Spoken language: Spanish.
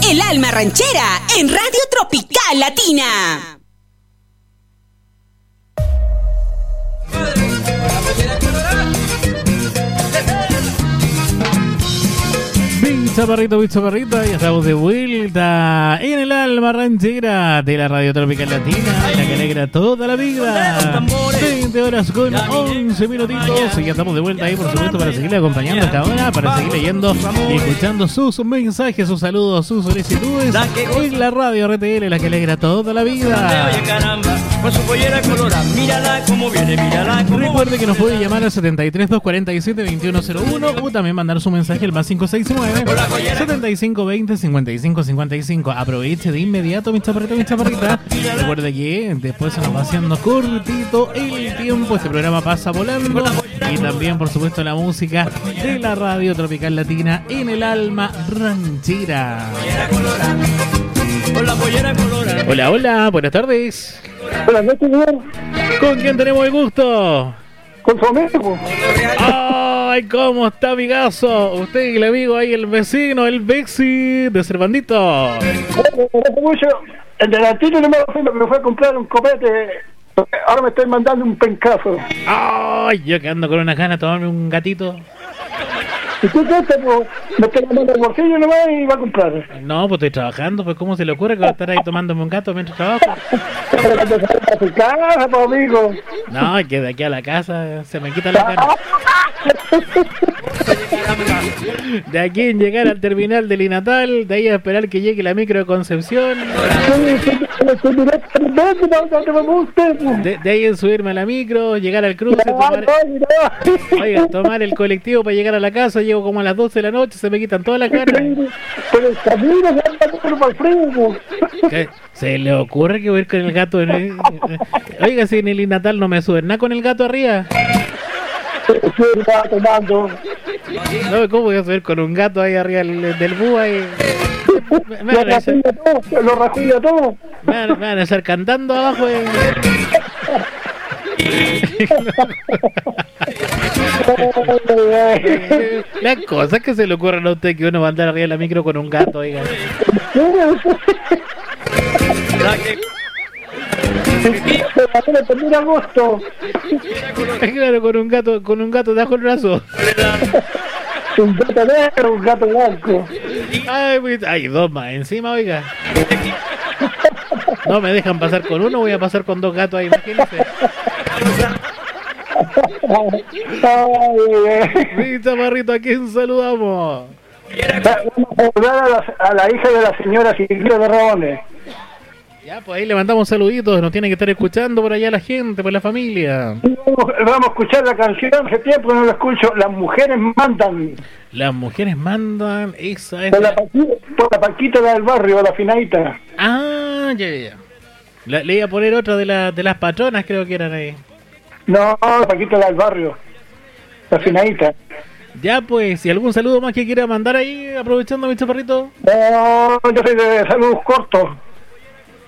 El alma ranchera en Radio Tropical Latina. Bicho perrito, ya estamos de vuelta en el alma ranchera de la Radio Tropical Latina, la que alegra toda la vida. 20 horas con 11 minutitos y ya estamos de vuelta ahí, por supuesto, para seguirle acompañando esta hora, para seguir leyendo y escuchando sus mensajes, sus saludos, sus solicitudes en la Radio RTL, la que alegra toda la vida. Recuerde que nos puede llamar al 73 247 2101 o también mandar su mensaje al más 569 7520 5555. Aproveche de inmediato, mi chaparrito, mi chaparrita. Recuerde que después se nos va haciendo cortito el tiempo. Este programa pasa volando. Y también, por supuesto, la música de la Radio Tropical Latina en el alma ranchera. Hola, hola, buenas tardes. Buenas noches, señor. ¿Con quién tenemos el gusto? Con su amigo. ¡Ay, cómo está, amigazo! Usted y el amigo ahí, el vecino, el Bexi de Cervandito. Mucho. El delantito no me fue a comprar un copete. Ahora me estoy mandando un pencazo. ¡Ay! Yo que ando con unas ganas de tomarme un gatito. ¿Y tú qué haces? Pues, me estoy mandando el bolsillo nomás y va a comprar. No, pues estoy trabajando. Pues, ¿cómo se le ocurre que va a estar ahí tomándome un gato mientras trabajo? Pero que te salgas a tu casa, pues, amigo. No, que de aquí a la casa se me quita la gana. De aquí en llegar al terminal del Inatal, de ahí a esperar que llegue la micro de Concepción. De ahí en subirme a la micro, llegar al cruce, tomar el colectivo para llegar a la casa. Llego como a las 12 de la noche, se me quitan todas las ganas. Pero el camino se anda por el frío. ¿Qué? ¿Se le ocurre que voy a ir con el gato? Oiga, si en el Inatal no me suben nada con el gato arriba. No, ¿cómo voy a subir con un gato ahí arriba del búho ahí? Lo rajulla todo. Me van a estar cantando abajo. Las cosas que se le ocurren a usted que uno va a andar arriba de la micro con un gato, oiga. Claro, con un gato debajo el brazo. Un gato negro, un gato blanco. Ay, dos más encima, oiga. No me dejan pasar con uno, voy a pasar con dos gatos ahí, imagínense. Mi chaparrito, ¿a quién saludamos? Vamos a saludar a la hija de la señora Silvia de Rabones. Ya, pues ahí le mandamos saluditos, nos tiene que estar escuchando por allá la gente, por la familia. Vamos a escuchar la canción, hace tiempo que no la escucho, Las Mujeres Mandan. Las Mujeres Mandan, esa es... Por la Paquita del barrio, la finadita. Ah, ya. Le iba a poner otra de las patronas, creo que eran ahí. No, la Paquita del barrio, la finadita. Ya, pues, si algún saludo más que quiera mandar ahí, aprovechando mi chaparrito. No, yo soy de saludos cortos.